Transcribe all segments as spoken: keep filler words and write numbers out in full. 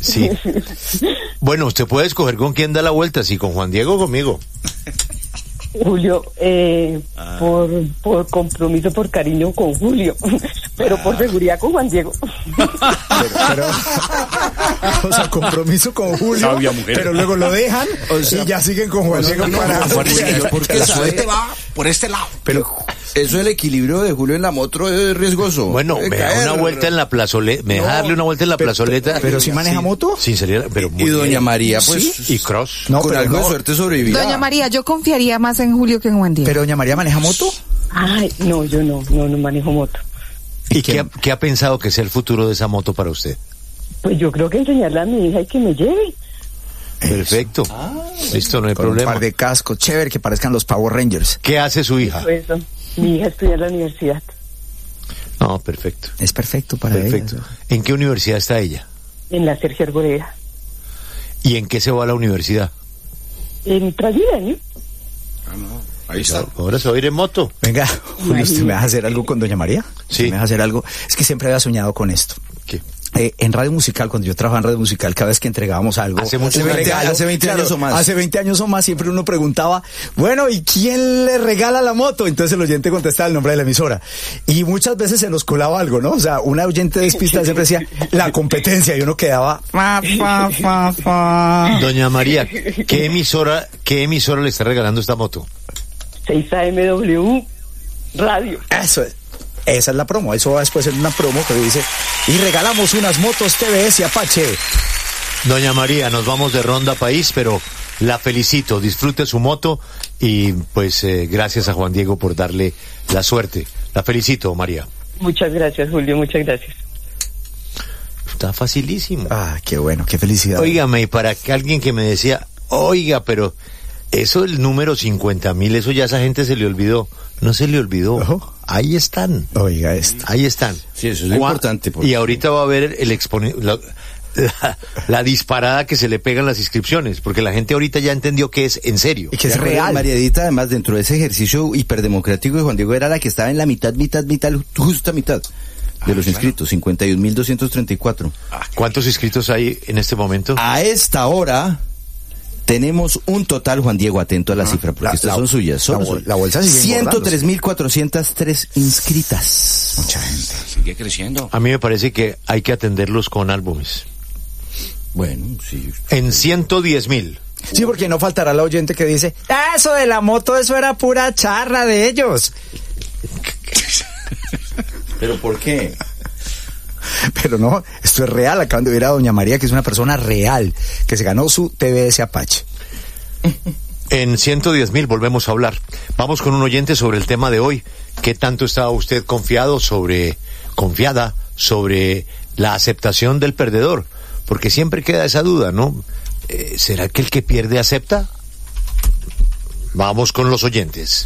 Sí. Bueno, usted puede escoger con quién da la vuelta, si con Juan Diego o conmigo. Julio, eh, ah. por, por compromiso, por cariño con Julio, pero ah. por seguridad con Juan Diego. Pero, pero, o sea, compromiso con Julio, pero luego lo dejan, o sea, y ya siguen con Juan Diego. No, para... no, no, porque la suerte va por este lado. Pero eso del equilibrio de Julio en la moto es riesgoso. Bueno, me da una vuelta en la plazoleta, me deja no, darle una vuelta en la pero, plazoleta. Pero, pero si maneja sí, moto. Sin salir, pero muy y doña bien. María, pues, ¿sí? Y cross. No, con algo no. de suerte sobrevivirá. Doña María, yo confiaría más en Julio que en Juan Diego. Pero doña María maneja moto. Ay, no, yo no, no, no manejo moto. ¿Y qué ha, qué ha pensado que sea el futuro de esa moto para usted? Pues yo creo que enseñarle a mi hija y que me lleve. Perfecto. Ah, listo, no hay con problema. Un par de cascos, chévere, que parezcan los Power Rangers. ¿Qué hace su hija? Eso, eso. Mi hija estudia en la universidad. No, perfecto. Es perfecto para perfecto. ella. ¿En qué universidad está ella? En la Sergio Arboleda. ¿Y en qué se va a la universidad? En Transmilenio. Ah, no. Ahí está. Ahora se va a ir en moto. Venga, Julio, ¿usted me va a hacer algo con doña María? Sí. ¿Me va a hacer algo? Es que siempre había soñado con esto. ¿Qué? Eh, en Radio Musical, cuando yo trabajaba en Radio Musical, cada vez que entregábamos algo, hace, mucho regalo, regalo, hace veinte claro, años o más, hace veinte años o más, siempre uno preguntaba, bueno, ¿y quién le regala la moto? Entonces el oyente contestaba el nombre de la emisora. Y muchas veces se nos colaba algo, ¿no? O sea, una oyente despistada siempre decía, la competencia, y uno quedaba, fa, fa, fa, fa. Doña María, ¿qué emisora, qué emisora le está regalando esta moto? seis A M W Radio. Eso es. Esa es la promo, eso va después en una promo que dice, y regalamos unas motos T V S Apache. Doña María, nos vamos de ronda país, pero la felicito, disfrute su moto y pues eh, gracias a Juan Diego por darle la suerte. La felicito, María. Muchas gracias, Julio, muchas gracias. Está facilísimo. Ah, qué bueno, qué felicidad. Óigame, y para que alguien que me decía, oiga, pero eso el número cincuenta mil, eso ya a esa gente se le olvidó. No se le olvidó. Ojo. Ahí están. Oiga esto. Ahí están. Sí, eso es importante. Porque... Y ahorita va a haber el expone... la, la, la disparada que se le pegan las inscripciones, porque la gente ahorita ya entendió que es en serio. Y que es real. Mariadita, además, dentro de ese ejercicio hiperdemocrático de Juan Diego, era la que estaba en la mitad, mitad, mitad, justa mitad de ah, los inscritos, claro. cincuenta y un mil doscientos treinta y cuatro. ¿Cuántos inscritos hay en este momento? A esta hora... tenemos un total, Juan Diego, atento a la ah, cifra, porque la, estas la, son suyas. Son la, suyas. la bolsa sigue ciento tres mil cuatrocientos tres inscritas. Mucha gente. Sigue creciendo. A mí me parece que hay que atenderlos con álbumes. Bueno, sí. En ciento diez mil. Sí, porque no faltará la oyente que dice, ah, eso de la moto, eso era pura charla de ellos. ¿Pero por qué? Pero no, esto es real. Acaban de ver a doña María, que es una persona real, que se ganó su T V S Apache. En ciento diez mil volvemos a hablar. Vamos con un oyente sobre el tema de hoy. ¿Qué tanto estaba usted confiado sobre, confiada sobre la aceptación del perdedor? Porque siempre queda esa duda, ¿no? Eh, ¿Será que el que pierde acepta? Vamos con los oyentes.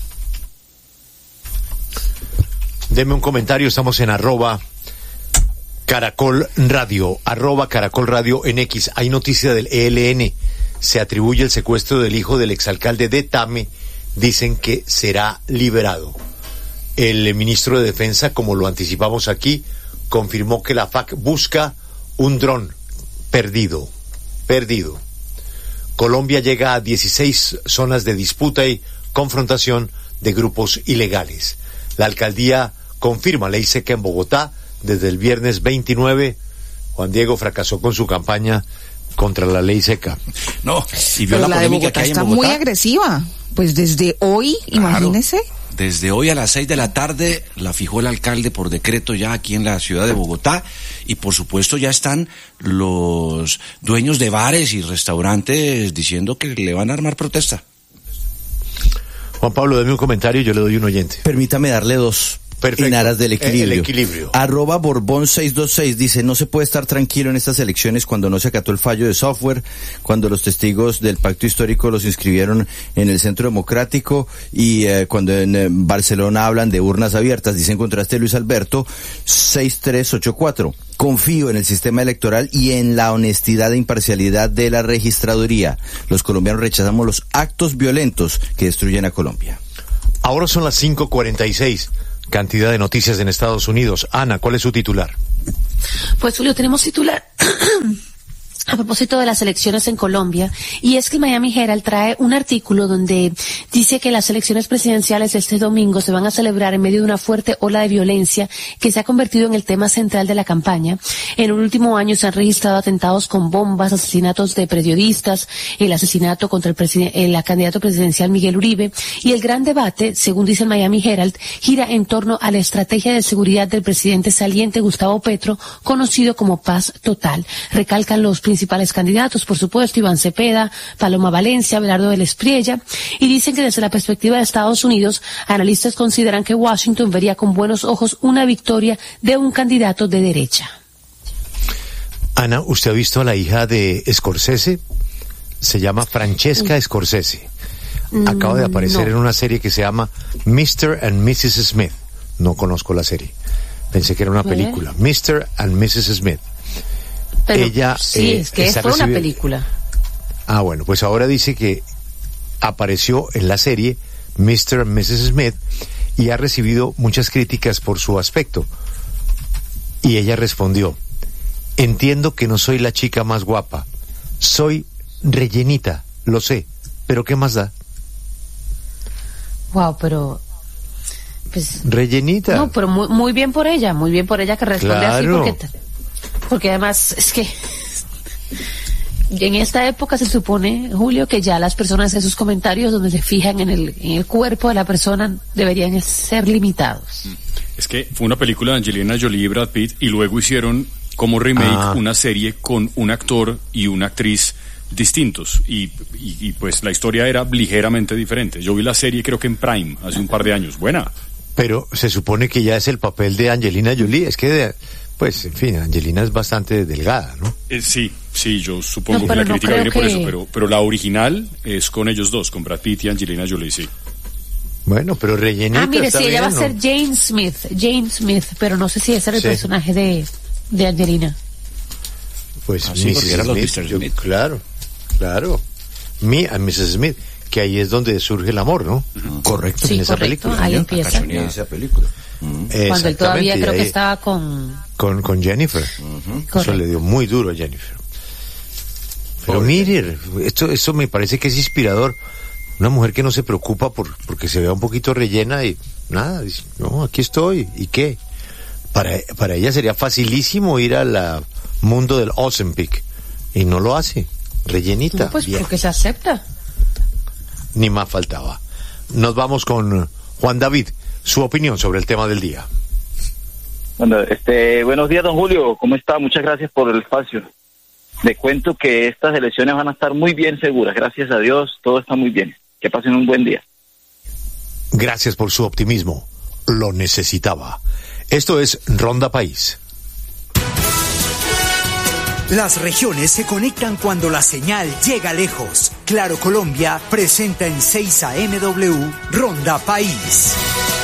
Deme un comentario, estamos en arroba Caracol Radio, arroba Caracol Radio en X. Hay noticia del E L N. Se atribuye el secuestro del hijo del exalcalde de Tame. Dicen que será liberado. El ministro de Defensa, como lo anticipamos aquí, confirmó que la F A C busca un dron perdido. Perdido. Colombia llega a dieciséis zonas de disputa y confrontación de grupos ilegales. La alcaldía confirma ley seca en Bogotá. Desde el viernes veintinueve, Juan Diego fracasó con su campaña contra la ley seca. No, y vio pero la, la polémica de que hay en Bogotá está Bogotá. muy agresiva. Pues desde hoy, claro, imagínese. Desde hoy a las seis de la tarde la fijó el alcalde por decreto ya aquí en la ciudad de Bogotá y por supuesto ya están los dueños de bares y restaurantes diciendo que le van a armar protesta. Juan Pablo, deme un comentario y yo le doy un oyente. Permítame darle dos. Perfecto. En aras del equilibrio. El equilibrio. Arroba Borbón seis dos seis dice, no se puede estar tranquilo en estas elecciones cuando no se acató el fallo de software, cuando los testigos del pacto histórico los inscribieron en el Centro Democrático y eh, cuando en eh, Barcelona hablan de urnas abiertas, dice en contraste Luis Alberto seis tres ocho cuatro. Confío en el sistema electoral y en la honestidad e imparcialidad de la registraduría. Los colombianos rechazamos los actos violentos que destruyen a Colombia. Ahora son las cinco cuarenta y seis. Cantidad de noticias en Estados Unidos. Ana, ¿cuál es su titular? Pues Julio, tenemos titular a propósito de las elecciones en Colombia, y es que el Miami Herald trae un artículo donde dice que las elecciones presidenciales este domingo se van a celebrar en medio de una fuerte ola de violencia que se ha convertido en el tema central de la campaña. En el último año se han registrado atentados con bombas, asesinatos de periodistas, el asesinato contra el, presiden- el candidato presidencial Miguel Uribe, y el gran debate, según dice el Miami Herald, gira en torno a la estrategia de seguridad del presidente saliente Gustavo Petro, conocido como Paz Total. Recalcan los principales candidatos, por supuesto, Iván Cepeda, Paloma Valencia, Abelardo del Espriella, y dicen que desde la perspectiva de Estados Unidos, analistas consideran que Washington vería con buenos ojos una victoria de un candidato de derecha. Ana, ¿usted ha visto a la hija de Scorsese? Se llama Francesca Scorsese. Acaba de aparecer no. en una serie que se llama mister and missus Smith. No conozco la serie. Pensé que era una película. mister and missus Smith. Pero Ella, sí, eh, es que está fue una recibi- película. Ah, bueno, pues ahora dice que apareció en la serie mister and missus Smith y ha recibido muchas críticas por su aspecto. Y ella respondió: entiendo que no soy la chica más guapa, soy rellenita, lo sé, pero ¿qué más da? Wow, pero pues Rellenita. no, pero muy, muy bien por ella, muy bien por ella que responde Claro. así, porque porque además es que en esta época se supone, Julio, que ya las personas en sus comentarios donde se fijan en el, en el cuerpo de la persona deberían ser limitados. Es que fue una película de Angelina Jolie y Brad Pitt y luego hicieron como remake Ah. una serie con un actor y una actriz distintos y, y, y pues la historia era ligeramente diferente. Yo vi la serie creo que en Prime hace un par de años. Buena. Pero se supone que ya es el papel de Angelina Jolie. Es que, de- pues, en fin, Angelina es bastante delgada, ¿no? Eh, sí, sí, yo supongo No, que pero la no crítica creo viene por que- eso, pero, pero la original es con ellos dos, con Brad Pitt y Angelina Jolie, sí. Bueno, pero rellenita. Ah, mire, está sí, ella va a bien, ser ¿no? Jane Smith, Jane Smith, pero no sé si ese era el Sí. personaje de, de Angelina. Pues Ah, sí, missus porque era los Smith, mister yo- Smith. Claro, claro. Me and missus Smith, que ahí es donde surge el amor, ¿no? Correcto. Sí, en esa correcto, película, ahí ¿no? empieza. En esa película. Cuando él todavía Exactamente, creo y que ahí- estaba con... con, con Jennifer. Eso Correcto. le dio muy duro a Jennifer. Pero mire, esto, esto me parece que es inspirador. Una mujer que no se preocupa por porque se vea un poquito rellena y nada, dice, no, aquí estoy, ¿y qué? Para, para ella sería facilísimo ir al mundo del Ozempic y no lo hace, rellenita. No, pues bien. porque se acepta. Ni más faltaba. Nos vamos con Juan David, su opinión sobre el tema del día. Bueno, este, buenos días, don Julio. ¿Cómo está? Muchas gracias por el espacio. Le cuento que estas elecciones van a estar muy bien seguras. Gracias a Dios, todo está muy bien. Que pasen un buen día. Gracias por su optimismo. Lo necesitaba. Esto es Ronda País. Las regiones se conectan cuando la señal llega lejos. Claro Colombia presenta en seis A M W Ronda País.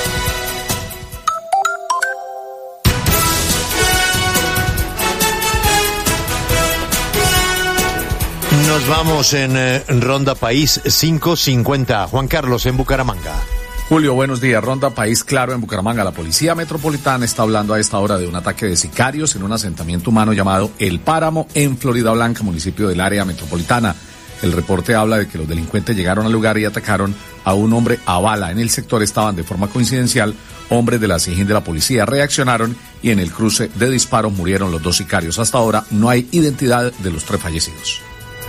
Nos vamos en eh, Ronda País cinco cincuenta. Juan Carlos en Bucaramanga. Julio, buenos días. Ronda País Claro en Bucaramanga. La Policía Metropolitana está hablando a esta hora de un ataque de sicarios en un asentamiento humano llamado El Páramo en Florida Blanca, municipio del área metropolitana. El reporte habla de que los delincuentes llegaron al lugar y atacaron a un hombre a bala. En el sector estaban de forma coincidencial hombres de la SIJIN de la policía. Reaccionaron y en el cruce de disparos murieron los dos sicarios. Hasta ahora no hay identidad de los tres fallecidos.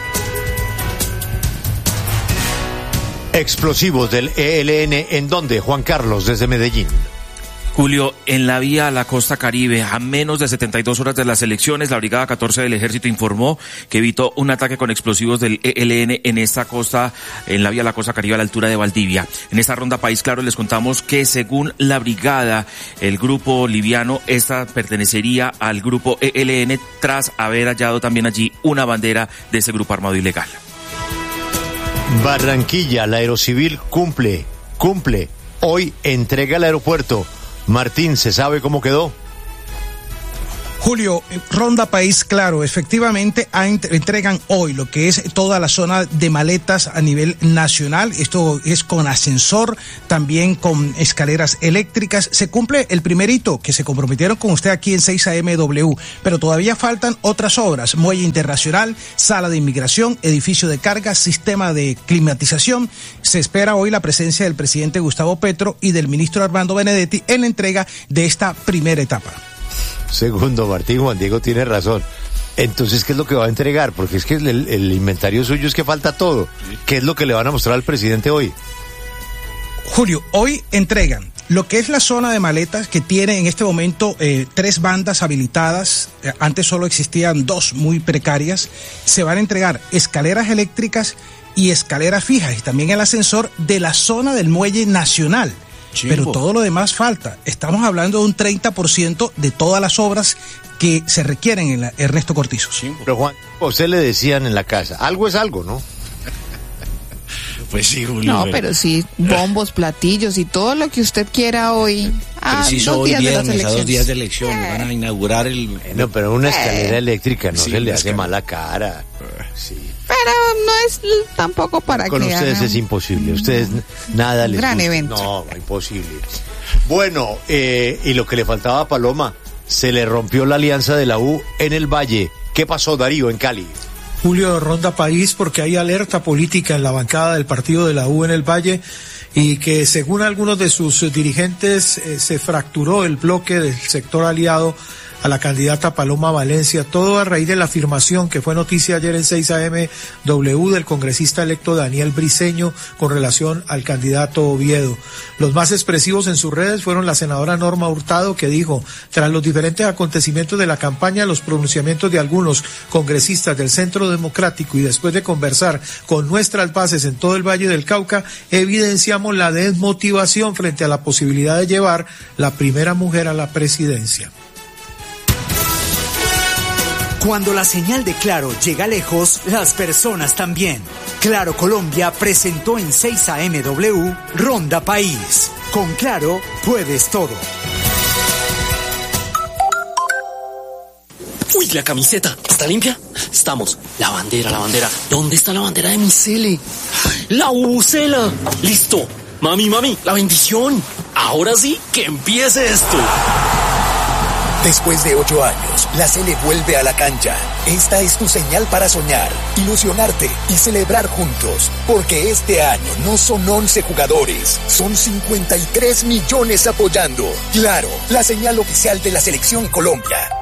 Explosivos del E L N, ¿en dónde? Juan Carlos, desde Medellín. Julio, en la vía a la costa Caribe, a menos de setenta y dos horas de las elecciones, la Brigada catorce del Ejército informó que evitó un ataque con explosivos del E L N en esta costa, en la vía a la costa Caribe a la altura de Valdivia. En esta ronda País Claro les contamos que según la brigada, el grupo liviano, esta pertenecería al grupo E L N tras haber hallado también allí una bandera de ese grupo armado ilegal. Barranquilla, la Aerocivil cumple, cumple. Hoy entrega el aeropuerto. Martín, ¿se sabe cómo quedó? Julio, Ronda País Claro, efectivamente entregan hoy lo que es toda la zona de maletas a nivel nacional. Esto es con ascensor, también con escaleras eléctricas. Se cumple el primer hito que se comprometieron con usted aquí en seis A M W, pero todavía faltan otras obras: muelle internacional, sala de inmigración, edificio de carga, sistema de climatización. Se espera hoy la presencia del presidente Gustavo Petro y del ministro Armando Benedetti en la entrega de esta primera etapa. Segundo, Martín, Juan Diego tiene razón. Entonces, ¿qué es lo que va a entregar? Porque es que el, el inventario suyo es que falta todo. ¿Qué es lo que le van a mostrar al presidente hoy? Julio, hoy entregan lo que es la zona de maletas, que tiene en este momento eh, tres bandas habilitadas. Eh, antes solo existían dos muy precarias. Se van a entregar escaleras eléctricas y escaleras fijas, y también el ascensor de la zona del muelle nacional. Chimbo. Pero todo lo demás falta. Estamos hablando de un treinta por ciento de todas las obras que se requieren en la Ernesto Cortizos. Chimbo. Pero Juan, a usted le decían en la casa, algo es algo, ¿no? Pues sí, Julio. No, pero sí, bombos, platillos y todo lo que usted quiera hoy. Ah, preciso hoy viernes, a dos días de elecciones, eh. van a inaugurar el... No, pero una escalera eh. eléctrica no sí, se le hace mala cara. Sí. Pero no es tampoco para Con que ustedes hagan... es imposible, ustedes nada les gran gusta. evento. No, imposible. Bueno, eh, y lo que le faltaba a Paloma, se le rompió la alianza de la U en el Valle. ¿Qué pasó, Darío, en Cali? Julio, Ronda País, porque hay alerta política en la bancada del partido de la U en el Valle, y que según algunos de sus dirigentes eh, se fracturó el bloque del sector aliado a la candidata Paloma Valencia, todo a raíz de la afirmación que fue noticia ayer en seis A M W del congresista electo Daniel Briceño con relación al candidato Oviedo. Los más expresivos en sus redes fueron la senadora Norma Hurtado, que dijo: tras los diferentes acontecimientos de la campaña, los pronunciamientos de algunos congresistas del Centro Democrático y después de conversar con nuestras bases en todo el Valle del Cauca, evidenciamos la desmotivación frente a la posibilidad de llevar la primera mujer a la presidencia. Cuando la señal de Claro llega lejos, las personas también. Claro Colombia presentó en seis A M W Ronda País. Con Claro puedes todo. Uy, la camiseta, ¿está limpia? Estamos. La bandera, la bandera. ¿Dónde está la bandera de mi cele? La bubucela. Listo. Mami, mami, la bendición. Ahora sí, que empiece esto. Después de ocho años, la Sele vuelve a la cancha. Esta es tu señal para soñar, ilusionarte y celebrar juntos. Porque este año no son once jugadores, son cincuenta y tres millones apoyando. Claro, la señal oficial de la Selección Colombia.